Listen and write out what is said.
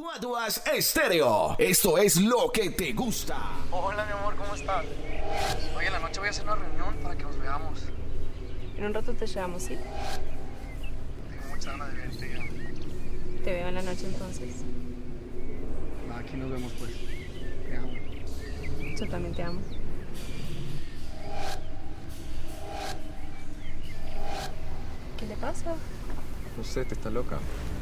Guaduas Estéreo. Esto es lo que te gusta. Hola, mi amor, ¿cómo estás? Oye, en la noche voy a hacer una reunión para que nos veamos. En un rato te llevamos, ¿sí? Tengo mucha ganas de verte ya. Te veo en la noche entonces. Va, aquí nos vemos, pues. Te amo. Yo también te amo. ¿Qué le pasa? No sé, te está loca.